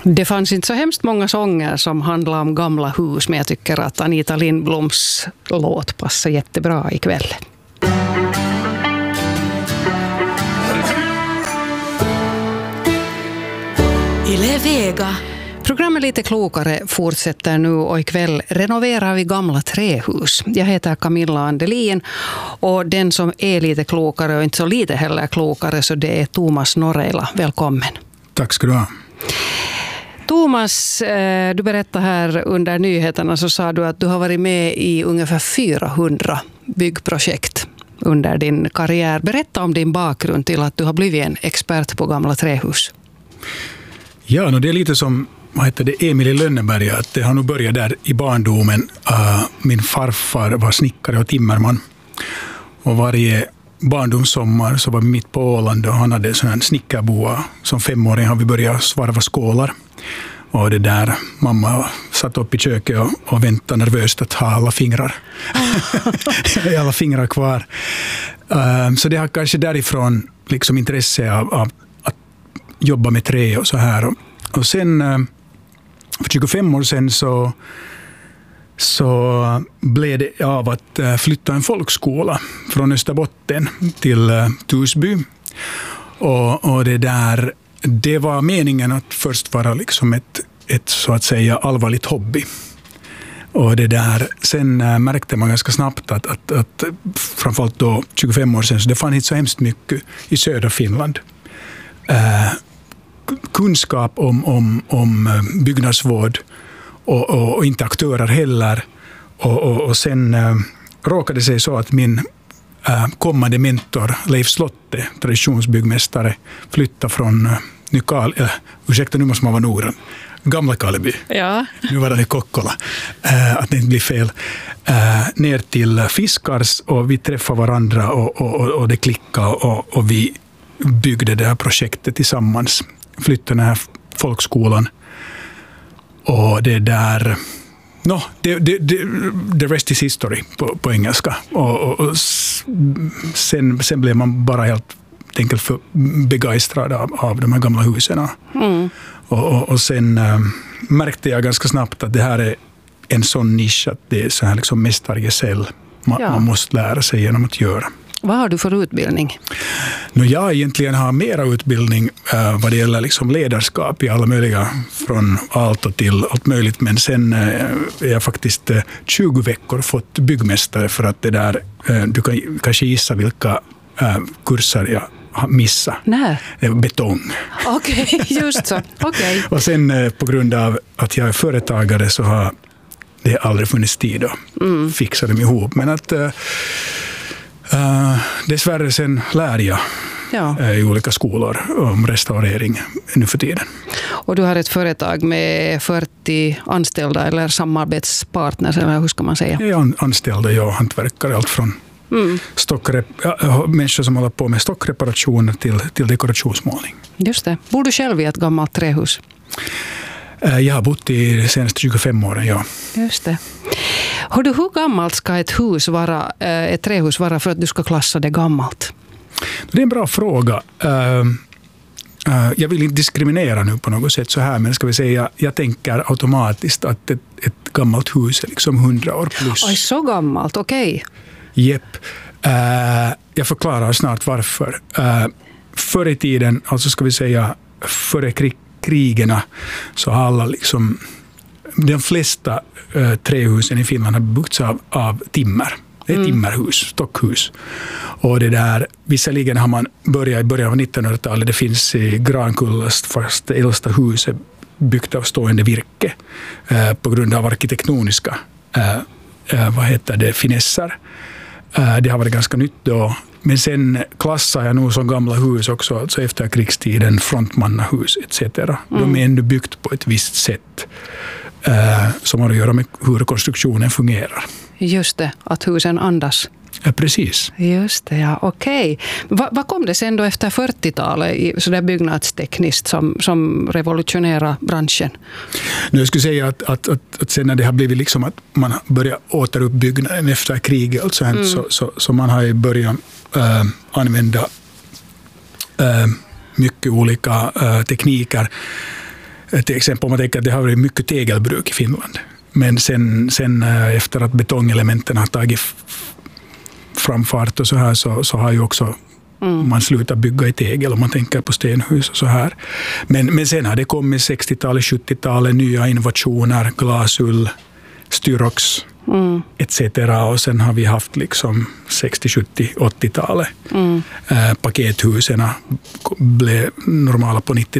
Det fanns inte så hemskt många sånger som handlar om gamla hus, men jag tycker att Anita Lindbloms låt passar jättebra ikväll. Yle Vega. Programmet Lite klokare fortsätter nu och ikväll renoverar vi gamla trähus. Jag heter Camilla Andelin och den som är lite klokare och inte så lite heller klokare, så det är Thomas Norreila. Välkommen. Tack ska du ha. Thomas, du berättade här under nyheterna, så sa du att du har varit med i ungefär 400 byggprojekt under din karriär. Berätta om din bakgrund till att du har blivit en expert på gamla trähus. Ja, det är lite som Emil i Lönneberga, att det har nog börjat där i barndomen. Min farfar var snickare och timmerman. Och varje barndomssommar så var vi mitt på Åland och han hade en sån här snickarboa. Som 5-åring har vi börjat svarva skålar. Och det där, mamma satt upp i köket och väntade nervöst att ha alla fingrar. alla fingrar kvar. Så det har kanske därifrån liksom intresse av att jobba med trä och så här. Och sen för 25 år sedan så blev det av att flytta en folkskola från Österbotten till Torsby. Och det var meningen att först vara liksom ett så att säga allvarligt hobby. Och sen märkte man ganska snabbt att framförallt då 25 år sedan, så det fanns inte så hemskt mycket i södra Finland. Kunskap om byggnadsvård och inte aktörer heller. Och sen råkade det sig så att min kommande mentor Leif Slotte, traditionsbyggmästare, flyttade från nu måste man vara Noran, Gamla Kaleby. Ja. Nu var det i Kokkola, att det inte blir fel. Ner till Fiskars och vi träffade varandra och det klickade och vi byggde det här projektet tillsammans. Flyttade den här folkskolan och the rest is history på engelska. Och sen blev man bara helt enkelt för begeistrad av de här gamla husen. Mm. Och sen märkte jag ganska snabbt att det här är en sån nisch att det är så här liksom mästargesäll man måste lära sig genom att göra. Vad har du för utbildning? Jag egentligen har mera utbildning vad det gäller liksom ledarskap i alla möjliga, från allt och till allt möjligt. Men sen är jag faktiskt 20 veckor fått byggmästare för att du kan kanske gissa vilka kurser jag har missat. Nej. Betong. Okej, just så. Okay. Och sen på grund av att jag är företagare så har det aldrig funnits tid att fixa dem ihop. Men att dessvärre sen lär jag i olika skolor om restaurering nu för tiden. Och du har ett företag med 40 anställda eller samarbetspartners, eller hur ska man säga? Jag är anställda, hantverkare, allt från människor som håller på med stockreparationer till dekorationsmålning. Just det. Bor du själv i ett gammalt trähus? Jag har bott i de senaste 25 åren, ja. Just det. Hur gammalt ska ett trähus vara för att du ska klassa det gammalt? Det är en bra fråga. Jag vill inte diskriminera nu på något sätt så här, men ska vi säga, jag tänker automatiskt att ett gammalt hus är liksom 100 år plus. Oj, så gammalt, okej. Jepp. Jag förklarar snart varför. Förr i tiden, alltså ska vi säga före krigerna, så har alla liksom, de flesta trähusen i Finland har byggts av timmer. Det är timmerhus, stockhus. Och visserligen har man börjat i början av 1900-talet, det finns i Grankullas fast det äldsta huset byggt av stående virke på grund av arkitektoniska finesser. Det har varit ganska nytt då. Men sen klassar jag nog som gamla hus också, alltså efter krigstiden, frontmannahus etc. De är ändå byggt på ett visst sätt som har att göra med hur konstruktionen fungerar. Just det, att husen andas. Ja, precis. Just det, ja, okej. Vad kom det sen då efter 40-talet så där byggnadstekniskt som revolutionerar branschen? Jag skulle säga att sen när det har blivit liksom att man börjar återuppbyggnaden efter kriget och så man har i början använda mycket olika tekniker. Till exempel om man tänker att det har varit mycket tegelbruk i Finland. Men sen efter att betongelementen har tagit framfart och så här så har ju också man slutar bygga i tegel om man tänker på stenhus och så här. Men sen har det kommit 60-talet, 70-talet, nya innovationer, glasull, styrox etc. Och sen har vi haft liksom 60, 70, 80-talet. Pakethusen blev normala på 90